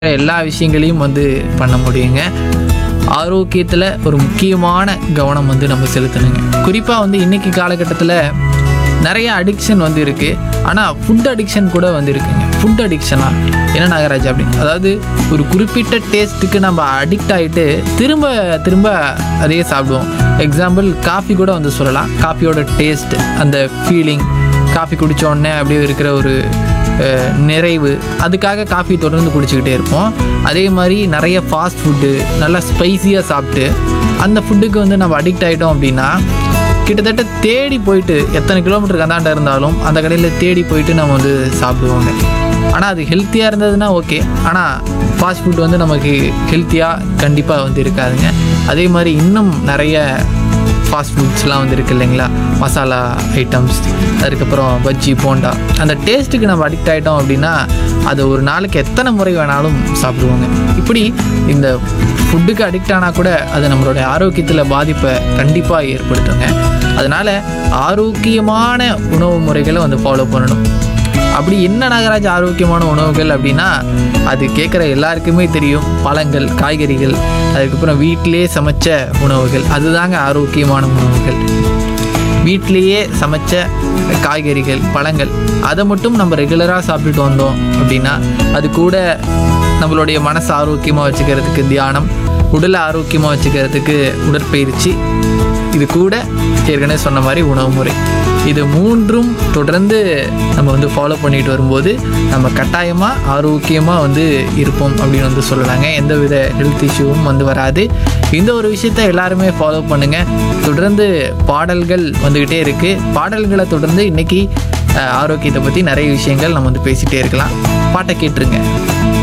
எல்லா விஷயங்களையும் வந்து பண்ண முடியுங்க. ஆரோக்கியத்தில் ஒரு முக்கியமான கவனம் வந்து நம்ம செலுத்தணுங்க. குறிப்பாக வந்து இன்றைக்கி காலகட்டத்தில் நிறைய அடிக்ஷன் வந்து இருக்குது. ஆனால் ஃபுட் அடிக்ஷன் கூட வந்து இருக்குங்க. ஃபுட் அடிக்ஷனா என்ன நாகராஜ் அப்படின்னு, அதாவது ஒரு குறிப்பிட்ட டேஸ்ட்டுக்கு நம்ம அடிக்ட் ஆகிட்டு திரும்ப திரும்ப அதையே சாப்பிடுவோம். எக்ஸாம்பிள் காஃபி கூட வந்து சொல்லலாம். காஃபியோட டேஸ்ட், அந்த ஃபீலிங், காஃபி குடித்த உடனே அப்படியே இருக்கிற ஒரு நிறைவு, அதுக்காக காஃபி தொடர்ந்து குடிச்சிக்கிட்டே இருப்போம். அதே மாதிரி நிறைய ஃபாஸ்ட் ஃபுட்டு நல்லா ஸ்பைஸியாக சாப்பிட்டு அந்த ஃபுட்டுக்கு வந்து நம்ம அடிக்ட் ஆகிட்டோம் அப்படின்னா கிட்டத்தட்ட தேடி போயிட்டு எத்தனை கிலோமீட்டருக்கு அந்தாண்ட இருந்தாலும் அந்த கடையில் தேடி போயிட்டு நம்ம வந்து சாப்பிடுவோங்க. ஆனால் அது ஹெல்த்தியாக இருந்ததுன்னா ஓகே, ஆனால் ஃபாஸ்ட் ஃபுட் வந்து நமக்கு ஹெல்த்தியாக கண்டிப்பாக வந்து இருக்காதுங்க. அதே மாதிரி இன்னும் நிறைய ஃபாஸ்ட் ஃபுட்ஸ்லாம் வந்து இருக்குது இல்லைங்களா, மசாலா ஐட்டம்ஸ், அதுக்கப்புறம் பஜ்ஜி, போண்டா. அந்த டேஸ்ட்டுக்கு நம்ம அடிக்ட் ஆகிட்டோம் அப்படின்னா அதை ஒரு நாளைக்கு எத்தனை முறை வேணாலும் சாப்பிடுவோங்க. இப்படி இந்த ஃபுட்டுக்கு அடிக்ட் ஆனால் கூட அது நம்மளுடைய ஆரோக்கியத்தில் பாதிப்பை கண்டிப்பாக ஏற்படுத்துங்க. அதனால் ஆரோக்கியமான உணவு முறைகளை வந்து ஃபாலோ பண்ணணும். அப்படி என்ன நாகராஜ் ஆரோக்கியமான உணவுகள் அப்படின்னா, அது கேட்குற எல்லாருக்குமே தெரியும், பழங்கள், காய்கறிகள், அதுக்கப்புறம் வீட்டிலே சமைச்ச உணவுகள், அதுதாங்க ஆரோக்கியமான உணவுகள். வீட்டிலையே சமைச்ச காய்கறிகள், பழங்கள், அதை மட்டும் நம்ம ரெகுலராக சாப்பிட்டுட்டு வந்தோம் அப்படின்னா அது கூட நம்மளுடைய மனசை ஆரோக்கியமாக வச்சுக்கிறதுக்கு தியானம், உடலை ஆரோக்கியமாக வச்சுக்கிறதுக்கு உடற்பயிற்சி, இது கூட ஏற்கனவே சொன்ன மாதிரி உணவு முறை, இது மூன்றும் தொடர்ந்து நம்ம வந்து ஃபாலோ பண்ணிட்டு வரும்போது நம்ம கட்டாயமாக ஆரோக்கியமாக வந்து இருப்போம் அப்படின்னு வந்து சொல்லலாங்க. எந்தவித ஹெல்த் இஷ்யூவும் வந்து வராது. இந்த ஒரு விஷயத்தை எல்லாருமே ஃபாலோ பண்ணுங்கள். தொடர்ந்து பாடல்கள் வந்துக்கிட்டே இருக்குது. பாடல்களை தொடர்ந்து இன்றைக்கி ஆரோக்கியத்தை பற்றி நிறைய விஷயங்கள் நம்ம வந்து பேசிகிட்டே இருக்கலாம். பாட்டை கேட்டுருங்க.